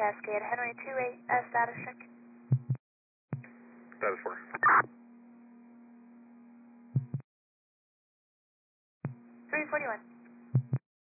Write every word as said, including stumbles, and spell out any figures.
Cascade, Henry two eight, uh, status check. Status four. three forty-one.